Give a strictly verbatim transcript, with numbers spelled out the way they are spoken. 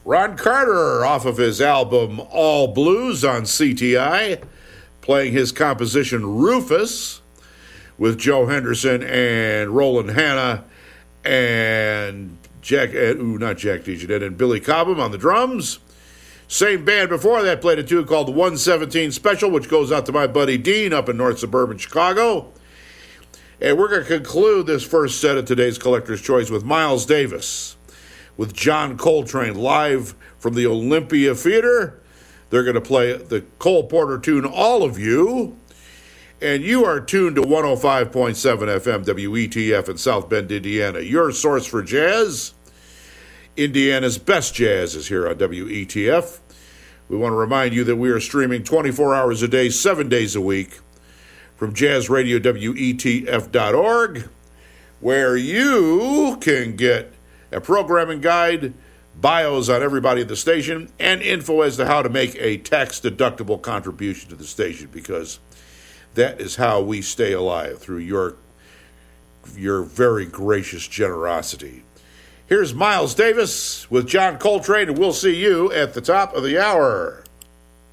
Ron Carter, off of his album All Blues on C T I, playing his composition Rufus with Joe Henderson and Roland Hanna and Jack, ooh, not Jack DeJohnette, and Billy Cobham on the drums. Same band before that played a tune called the one seventeen Special, which goes out to my buddy Dean up in North Suburban Chicago. And we're going to conclude this first set of today's Collector's Choice with Miles Davis, with John Coltrane live from the Olympia Theater. They're going to play the Cole Porter tune, All of You. And you are tuned to one oh five point seven F M W E T F in South Bend, Indiana. Your source for jazz. Indiana's best jazz is here on W E T F. We want to remind you that we are streaming twenty-four hours a day, seven days a week from jazz radio W E T F dot org, where you can get a programming guide, bios on everybody at the station, and info as to how to make a tax-deductible contribution to the station, because that is how we stay alive, through your, your very gracious generosity. Here's Miles Davis with John Coltrane, and we'll see you at the top of the hour.